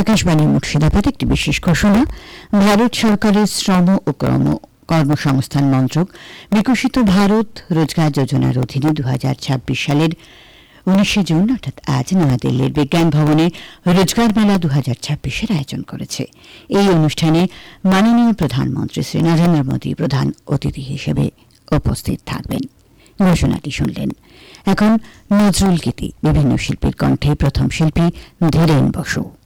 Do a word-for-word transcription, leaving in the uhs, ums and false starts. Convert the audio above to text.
আকাশবাণী মুর্শিদাবাদ একটি বিশেষ ঘোষণা। ভারত সরকারের শ্রম ও কর্ম কর্মসংস্থান মন্ত্রক বিকশিত ভারত রোজগার যোজনার অধীনে দু হাজার ছাব্বিশ সালের উনিশে জুন অর্থাৎ আজ নয়াদিল্লির বিজ্ঞান ভবনে রোজগার মেলা দু হাজার ছাব্বিশের আয়োজন করেছে। এই অনুষ্ঠানে মাননীয় প্রধানমন্ত্রী শ্রী নরেন্দ্র মোদী প্রধান অতিথি হিসেবে উপস্থিত থাকবেন। ঘোষণাটি শুনলেন। এখন নজরুল গীতি, বিভিন্ন শিল্পীর কণ্ঠে। প্রথম শিল্পী ধীরেন বসু।